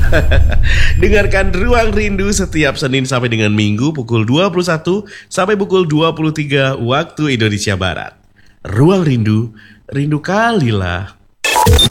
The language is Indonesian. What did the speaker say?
Dengarkan Ruang Rindu setiap Senin sampai dengan Minggu pukul 21 sampai pukul 23 waktu Indonesia Barat. Ruang Rindu, rindu kalilah.